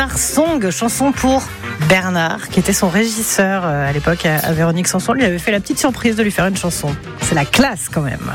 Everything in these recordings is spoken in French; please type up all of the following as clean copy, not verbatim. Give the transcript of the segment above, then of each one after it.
Bernard Song, chanson pour Bernard, qui était son régisseur à l'époque à Véronique Sanson. Lui avait fait la petite surprise de lui faire une chanson. C'est la classe quand même.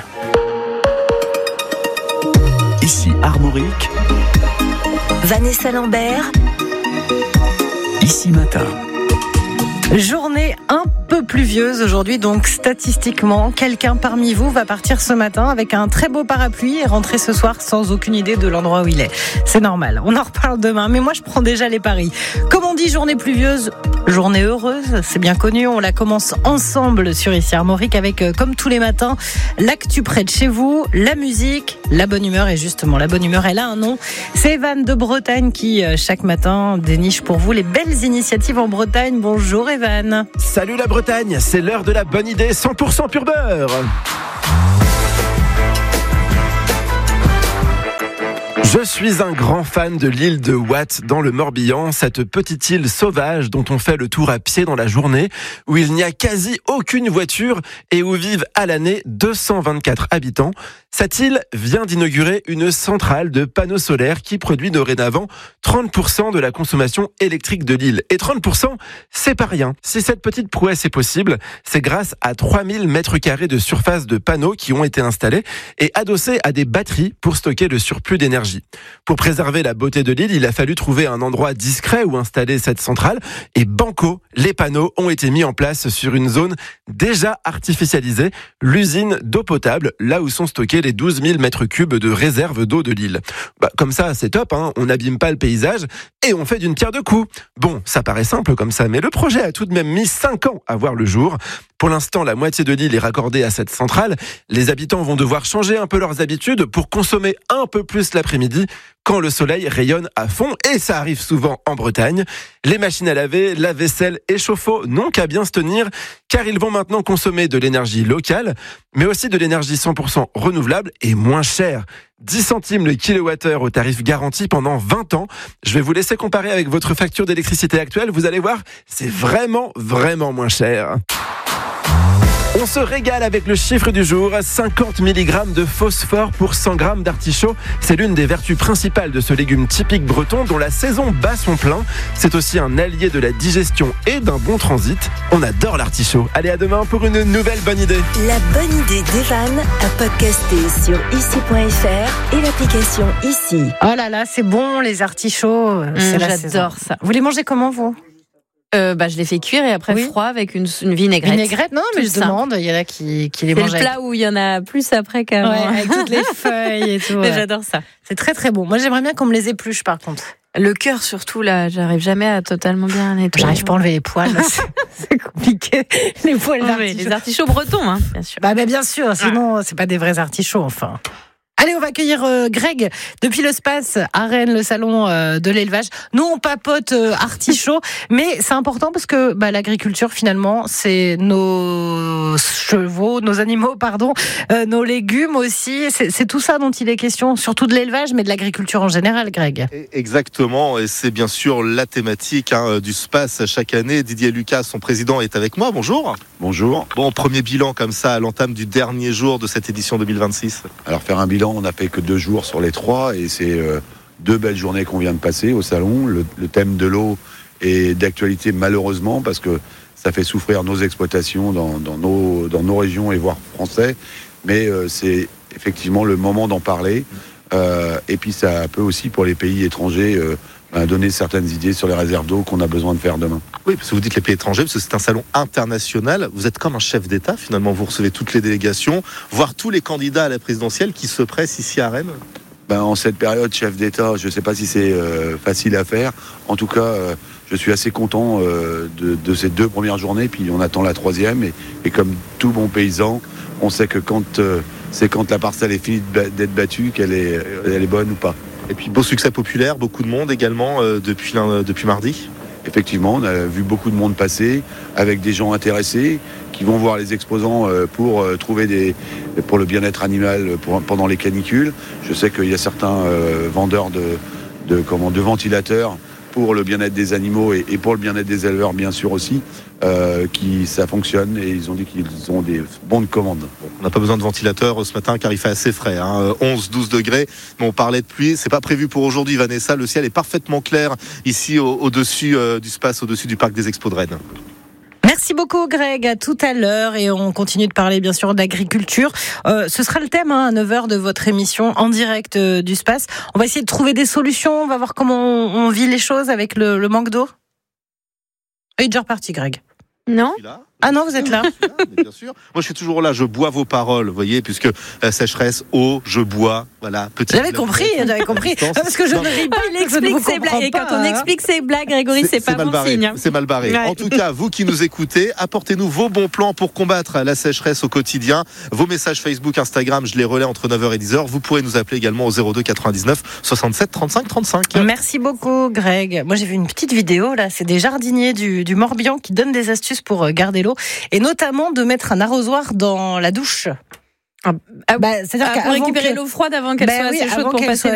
Ici Armorique, Vanessa Lambert, Ici Matin. Journée un peu pluvieuse aujourd'hui, donc statistiquement, quelqu'un parmi vous va partir ce matin avec un très beau parapluie et rentrer ce soir sans aucune idée de l'endroit où il est. C'est normal, on en reparle demain, mais moi je prends déjà les paris. Comme on dit, journée pluvieuse, journée heureuse, c'est bien connu, on la commence ensemble sur Ici Armorique avec, comme tous les matins, l'actu près de chez vous, la musique, la bonne humeur, et justement, la bonne humeur, elle a un nom. C'est Evan de Bretagne qui, chaque matin, déniche pour vous les belles initiatives en Bretagne. Bonjour Evan. Salut la Bretagne, c'est l'heure de la bonne idée 100% pur beurre. Je suis un grand fan de l'île de Watt dans le Morbihan, cette petite île sauvage dont on fait le tour à pied dans la journée, où il n'y a quasi aucune voiture et où vivent à l'année 224 habitants. Cette île vient d'inaugurer une centrale de panneaux solaires qui produit dorénavant 30% de la consommation électrique de l'île. Et 30%, c'est pas rien. Si cette petite prouesse est possible, c'est grâce à 3000 mètres carrés de surface de panneaux qui ont été installés et adossés à des batteries pour stocker le surplus d'énergie. Pour préserver la beauté de l'île, il a fallu trouver un endroit discret où installer cette centrale. Et banco, les panneaux ont été mis en place sur une zone déjà artificialisée, l'usine d'eau potable, là où sont stockés les 12 000 mètres cubes de réserve d'eau de l'île. Comme ça, c'est top, hein, on n'abîme pas le paysage et on fait d'une pierre deux coups. Bon, ça paraît simple comme ça, mais le projet a tout de même mis 5 ans à voir le jour. Pour l'instant, la moitié de l'île est raccordée à cette centrale. Les habitants vont devoir changer un peu leurs habitudes pour consommer un peu plus l'après-midi quand le soleil rayonne à fond, et ça arrive souvent en Bretagne. Les machines à laver, la vaisselle et chauffe-eau n'ont qu'à bien se tenir, car ils vont maintenant consommer de l'énergie locale, mais aussi de l'énergie 100% renouvelable et moins chère. 10 centimes le kilowattheure au tarif garanti pendant 20 ans. Je vais vous laisser comparer avec votre facture d'électricité actuelle. Vous allez voir, c'est vraiment, vraiment moins cher. On se régale avec le chiffre du jour, 50 mg de phosphore pour 100 g d'artichaut. C'est l'une des vertus principales de ce légume typique breton dont la saison bat son plein. C'est aussi un allié de la digestion et d'un bon transit. On adore l'artichaut. Allez, à demain pour une nouvelle bonne idée. la bonne idée d'Evan à podcaster sur ici.fr et l'application Ici. Oh là là, c'est bon les artichauts. C'est la saison. J'adore ça. Vous les mangez comment vous ? Je les fais cuire et après froid avec une vinaigrette. Vinaigrette, non, mais Tout je simple. demande. Il y en a qui les C'est mangent le plat où il y en a plus après qu'avant. ouais, avec toutes les feuilles et tout. Mais Ouais. j'adore ça. C'est très très bon. Moi, j'aimerais bien qu'on me les épluche par contre. Le cœur surtout là, j'arrive jamais à totalement bien nettoyer. J'arrive pas à enlever les poils. C'est compliqué. Les poils Oui, d'artichaut. les artichauts bretons, hein, bien sûr. Bah, bien sûr, sinon c'est pas des vrais artichauts enfin. Allez, on va accueillir Greg depuis le Space à Rennes, le salon de l'élevage. Nous, on papote artichaut, mais c'est important parce que l'agriculture, finalement, c'est nos chevaux, nos animaux, nos légumes aussi. C'est tout ça dont il est question, surtout de l'élevage, mais de l'agriculture en général, Greg. Exactement, et c'est bien sûr la thématique du Space chaque année. Didier Lucas, son président, est avec moi. Bonjour. Bonjour. Bon, premier bilan comme ça à l'entame du dernier jour de cette édition 2026. Alors faire un bilan, on n'a fait que 2 jours sur les 3 et c'est 2 belles journées qu'on vient de passer au salon. Le thème de l'eau est d'actualité malheureusement parce que ça fait souffrir nos exploitations dans nos régions et voire français. Mais c'est effectivement le moment d'en parler. Et puis ça peut aussi pour les pays étrangers donner certaines idées sur les réserves d'eau qu'on a besoin de faire demain. Oui, parce que vous dites les pays étrangers, parce que c'est un salon international. Vous êtes comme un chef d'État, finalement. Vous recevez toutes les délégations, voire tous les candidats à la présidentielle qui se pressent ici à Rennes. En cette période, chef d'État, je ne sais pas si c'est facile à faire. En tout cas, je suis assez content de ces 2 premières journées, puis on attend la 3e. Et comme tout bon paysan, on sait que quand la parcelle est finie d'être battue, qu'elle est bonne ou pas. Et puis beau succès populaire, beaucoup de monde également depuis mardi. Effectivement, on a vu beaucoup de monde passer, avec des gens intéressés qui vont voir les exposants pour trouver pour le bien-être animal pendant les canicules. Je sais qu'il y a certains vendeurs de ventilateurs pour le bien-être des animaux et pour le bien-être des éleveurs, bien sûr aussi, ça fonctionne et ils ont dit qu'ils ont des bons de commande. On n'a pas besoin de ventilateur ce matin car il fait assez frais, 11-12 degrés. Mais on parlait de pluie, c'est pas prévu pour aujourd'hui, Vanessa. Le ciel est parfaitement clair ici au-dessus du Space, au-dessus du parc des Expos de Rennes. Merci beaucoup Greg, à tout à l'heure et on continue de parler bien sûr d'agriculture. Ce sera le thème à 9h de votre émission en direct du Space. On va essayer de trouver des solutions, on va voir comment on vit les choses avec le manque d'eau. Il est déjà reparti Greg. Non. Ah non, vous êtes là. Bien sûr. Moi, je suis toujours là. Je bois vos paroles, vous voyez, puisque sécheresse, eau, je bois. Voilà. J'avais compris. Parce que je ne ris pas. Il explique ses blagues. Et quand on explique ses blagues, Grégory, c'est pas bon signe. C'est mal barré. Ouais. En tout cas, vous qui nous écoutez, apportez-nous vos bons plans pour combattre la sécheresse au quotidien. Vos messages Facebook, Instagram, je les relais entre 9h et 10h. Vous pourrez nous appeler également au 02 99 67 35 35. Merci beaucoup, Greg. Moi, j'ai vu une petite vidéo là. C'est des jardiniers du Morbihan qui donnent des astuces pour garder l'eau. Et notamment de mettre un arrosoir dans la douche. C'est-à-dire pour récupérer l'eau froide avant qu'elle soit assez chaude pour passer